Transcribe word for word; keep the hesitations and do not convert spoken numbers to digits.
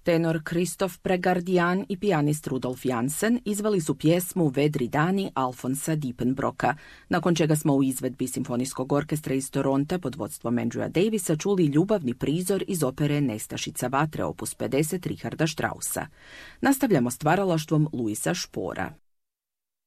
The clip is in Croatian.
Tenor Kristof Pregardian i pijanist Rudolf Jansen izveli su pjesmu Vedri dani Alfonsa Diepenbroka, nakon čega smo u izvedbi Simfonijskog orkestra iz Toronta pod vodstvom Andrewa Davisa čuli ljubavni prizor iz opere Nestašica vatre opus pedeset Richarda Straussa. Nastavljamo stvaralaštvom Luisa Špora.